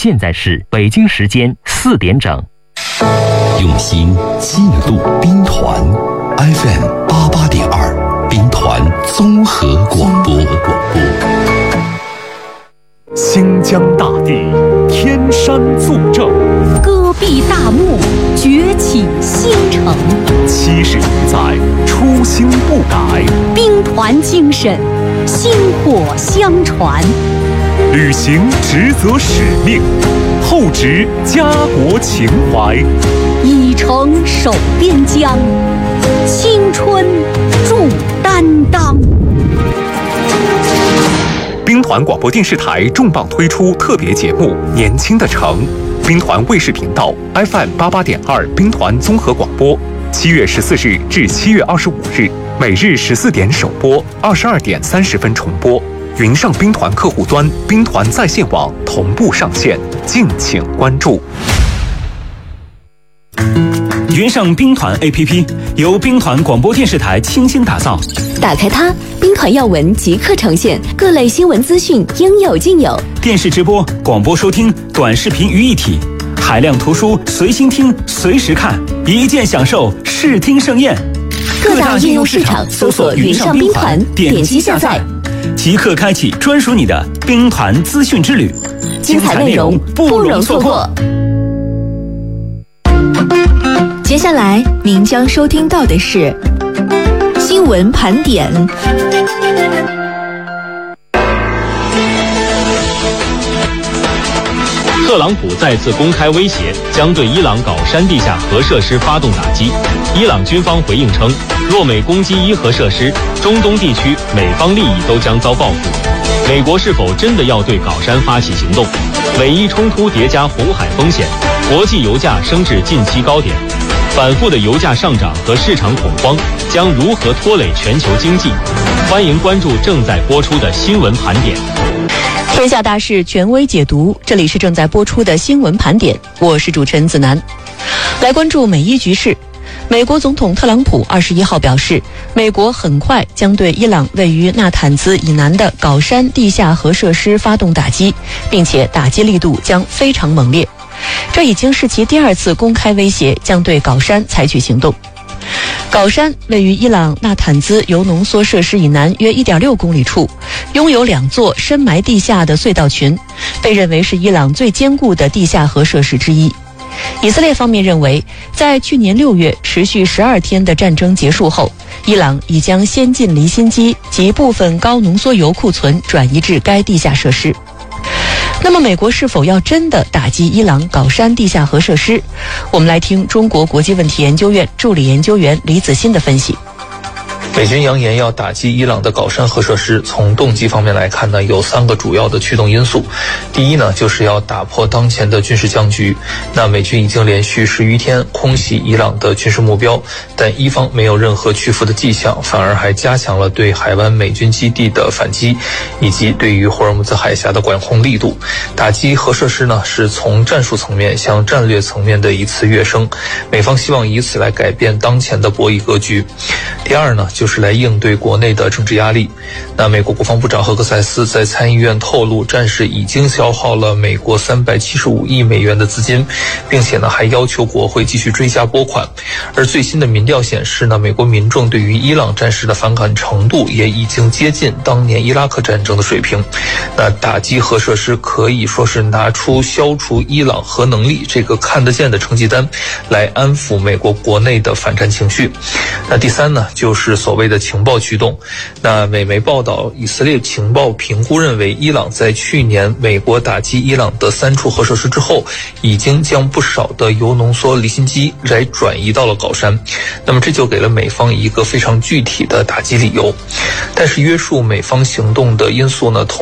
现在是北京时间4点整。 用心记录兵团 FM 88.2兵团综合广播。 新疆大地天山纵正， 戈壁大漠崛起新城 70余载初心不改， 兵团精神薪火相传， 履行职责使命，厚植家国情怀， 以诚守边疆，青春铸担当。 兵团广播电视台重磅推出特别节目《年轻的城》，兵团卫视频道 FM 88.2兵团综合广播，7月14日至7月25日，每日14点首播，22点30分重播。云上兵团客户端、兵团在线网同步上线，敬请关注。 云上兵团 APP 由兵团广播电视台倾心打造， 打开它，兵团要闻即刻呈现，各类新闻资讯应有尽有， 电视直播、广播收听、短视频于一体，海量图书随心听、随时看，一键享受视听盛宴。 各大应用市场搜索云上兵团，点击下载， 即刻开启专属你的兵团资讯之旅， 精彩内容不容错过。接下来您将收听到的是新闻盘点。 特朗普再次公开威胁，将对伊朗搞山地下核设施发动打击。伊朗军方回应称，若美攻击伊核设施，中东地区美方利益都将遭报复。美国是否真的要对搞山发起行动？美伊冲突叠加红海风险，国际油价升至近期高点。反复的油价上涨和市场恐慌将如何拖累全球经济？欢迎关注正在播出的新闻盘点。 天下大事权威解读，这里是正在播出的新闻盘点，我是主持人子楠。来关注美伊局势。美国总统特朗普21号表示，美国很快将对伊朗位于纳坦兹以南的搞山地下核设施发动打击，并且打击力度将非常猛烈。这已经是其第2次公开威胁将对搞山采取行动。搞山位于伊朗纳坦兹铀浓缩设施以南约 1.6 公里处，拥有2座深埋地下的隧道群，被认为是伊朗最坚固的地下核设施之一。以色列方面认为，在去年6月持续12天的战争结束后，伊朗已将先进离心机及部分高浓缩铀库存转移至该地下设施。那么美国是否要真的打击伊朗搞山地下核设施？我们来听中国国际问题研究院助理研究员李子欣的分析。 美军扬言要打击伊朗的搞山核设施，从动机方面来看呢，有3个主要的驱动因素。第一呢，就是要打破当前的军事僵局。那美军已经连续10余天空袭伊朗的军事目标，但伊方没有任何屈服的迹象，反而还加强了对海湾美军基地的反击，以及对于霍尔木兹海峡的管控力度。打击核设施呢，是从战术层面向战略层面的一次跃升，美方希望以此来改变当前的博弈格局。第二呢，就是来应对国内的政治压力。那美国国防部长赫克塞斯在参议院透露，战事已经消耗了美国375亿美元的资金，并且呢还要求国会继续追加拨款。而最新的民调显示呢，美国民众对于伊朗战事的反感程度也已经接近当年伊拉克战争的水平。那打击核设施可以说是拿出消除伊朗核能力这个看得见的成绩单，来安抚美国国内的反战情绪。那第三呢，就是所谓的情报驱动。那美媒报道，以色列情报评估认为，伊朗在去年美国打击伊朗的3处核设施之后，已经将不少的铀浓缩离心机来转移到了搞山。那么这就给了美方一个非常具体的打击理由。但是约束美方行动的因素呢，